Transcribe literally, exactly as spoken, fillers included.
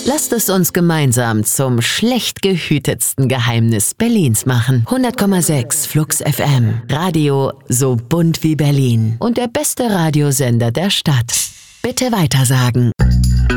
Lasst es uns gemeinsam zum schlecht gehütetsten Geheimnis Berlins machen. hundert Komma sechs Flux F M. Radio so bunt wie Berlin. Und der beste Radiosender der Stadt. Bitte weitersagen.